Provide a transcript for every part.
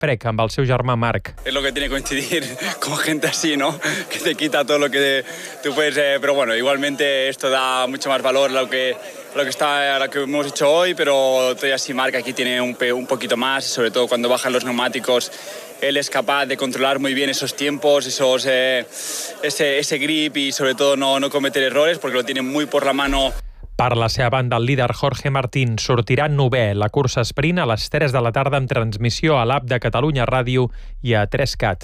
Frec amb el seu germà Marc. Es lo que tiene coincidir con gente así, ¿no? Que te quita todo lo que tú puedes... pero bueno, igualmente esto da mucho más valor a lo que hemos hecho hoy, pero todavía sí Marc aquí tiene un poquito más, sobre todo cuando bajan los neumáticos. Él es capaz de controlar muy bien esos tiempos, ese grip y sobre todo no cometer errores porque lo tiene muy por la mano. Per la seva banda, el líder Jorge Martín sortirà novè. La cursa sprint a les 3 de la tarda amb transmissió a l'app de Catalunya Ràdio i a 3Cat.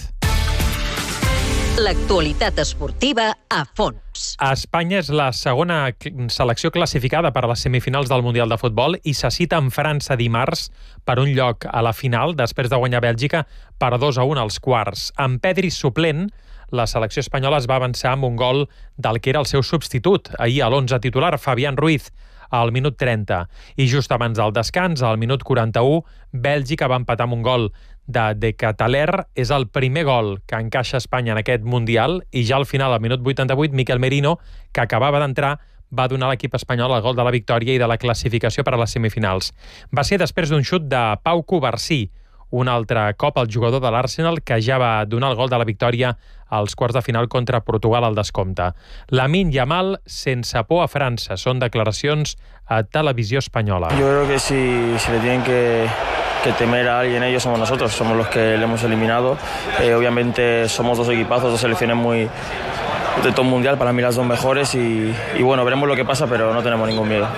L'actualitat esportiva a fons. Espanya és la segona selecció classificada per a les semifinals del Mundial de Futbol i se cita amb França dimarts per un lloc a la final després de guanyar Bèlgica per 2-1 als quarts. Amb Pedri suplent, la selecció espanyola es va avançar amb un gol del que era el seu substitut, ahir a l'11 titular, Fabián Ruiz, al minut 30. I just abans del descans, al minut 41, Bèlgica va empatar amb un gol de Cataler. És el primer gol que encaixa Espanya en aquest Mundial i ja al final, al minut 88, Miquel Merino, que acabava d'entrar, va donar a l'equip espanyol el gol de la victòria i de la classificació per a les semifinals. Va ser després d'un xut de Pau Covarsí, un altre cop el jugador de l'Arsenal, que ja va donar el gol de la victòria als quarts de final contra Portugal al descompte. Lamine Yamal sense por a França. Són declaracions a Televisió Espanyola. Yo creo que si le tienen que temer a alguien, ellos somos nosotros, somos los que le hemos eliminado. Obviamente somos dos equipazos, dos selecciones muy de top mundial, para mí las dos mejores y bueno, veremos lo que pasa, pero no tenemos ningún miedo.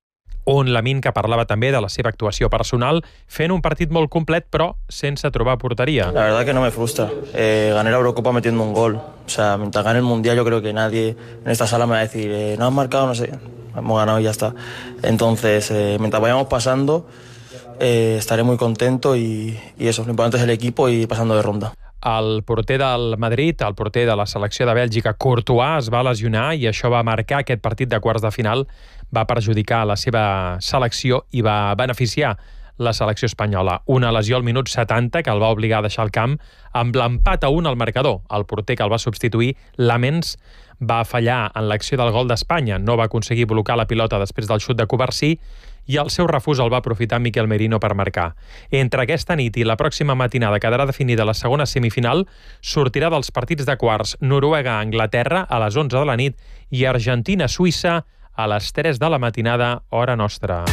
Un Lamine que parlava també de la seva actuació personal, fent un partit molt complet, però sense trobar porteria. La verdad que no me frustra. Gané la Eurocopa metiendo un gol. O sea, mientras gane el Mundial, yo creo que nadie en esta sala me va a decir no has marcado, no sé. Hemos ganado y ya está. Entonces, mientras vayamos pasando, estaré muy contento y eso, lo importante es el equipo y pasando de ronda. El porter del Madrid, el porter de la selecció de Bèlgica, Courtois, es va lesionar i això va marcar aquest partit de quarts de final, va perjudicar la seva selecció i va beneficiar la selecció espanyola. Una lesió al minut 70 que el va obligar a deixar el camp amb l'empat a 1 al marcador. El porter que el va substituir, Lamens, va fallar en l'acció del gol d'Espanya. No va aconseguir blocar la pilota després del xut de Covarsí i el seu refús el va aprofitar Miquel Merino per marcar. Entre aquesta nit i la pròxima matinada quedarà definida la segona semifinal, sortirà dels partits de quarts Noruega-Anglaterra a les 11 de la nit i Argentina-Suïssa a les 3 de la matinada, hora nostra.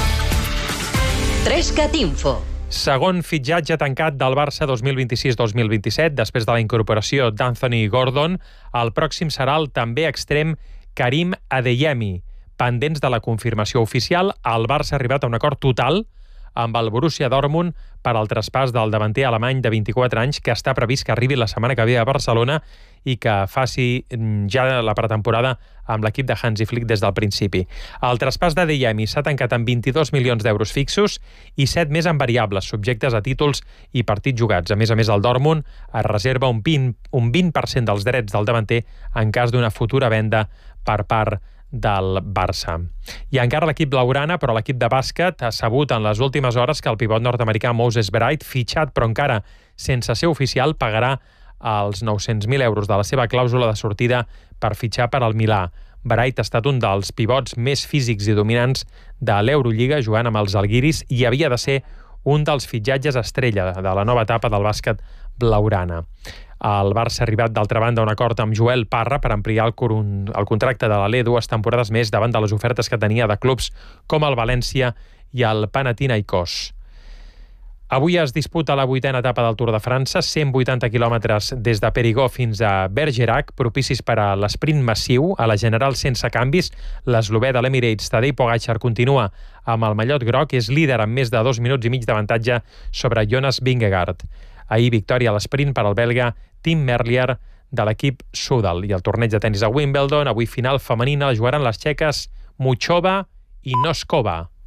3Cat Info. Segon fitxatge tancat del Barça 2026-2027, després de la incorporació d'Anthony Gordon. El pròxim serà el també extrem Karim Adeyemi. Pendents de la confirmació oficial, el Barça ha arribat a un acord total amb el Borussia Dortmund per al traspàs del davanter alemany de 24 anys, que està previst que arribi la setmana que ve a Barcelona i que faci ja la pretemporada amb l'equip de Hansi Flick des del principi. El traspàs d'Adeyemi s'ha tancat amb 22 milions d'euros fixos i 7 més en variables, subjectes a títols i partits jugats. A més, el Dortmund es reserva un 20% dels drets del davanter en cas d'una futura venda per part del Barça. I encara l'equip blaugrana, però l'equip de bàsquet ha sabut en les últimes hores que el pivot nord-americà Moses Bright, fitxat però encara sense ser oficial, pagarà els 900.000 euros de la seva clàusula de sortida per fitxar per al Milà. Bright ha estat un dels pivots més físics i dominants de l'Eurolliga, jugant amb els Žalgiris, i havia de ser un dels fitxatges estrella de la nova etapa del bàsquet blaugrana. El Barça ha arribat, d'altra banda, a un acord amb Joel Parra per ampliar el contracte de l'Alé 2 temporades més davant de les ofertes que tenia de clubs com el València i el Panathinaikos. Avui es disputa la 8a etapa del Tour de França, 180 quilòmetres des de Périgord fins a Bergerac, propicis per a l'esprint massiu. A la general sense canvis, l'eslovè de l'Emirates, Tadej Pogačar, continua amb el mallot groc, és líder amb més de 2 minuts i mig d'avantatge sobre Jonas Vingegaard. Ahir victòria a l'esprint per al belga Tim Merlier de l'equip Soudal. I el torneig de tenis a Wimbledon, avui final femenina, la jugaran les txeques Muchova i Noskova.